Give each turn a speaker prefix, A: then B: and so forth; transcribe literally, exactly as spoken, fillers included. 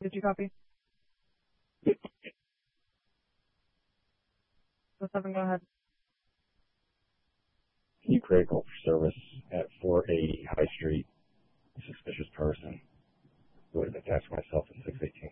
A: Did you copy? So seven, go ahead.
B: Key critical for service at four eighty High Street. Suspicious person who has attached myself at six eighteen.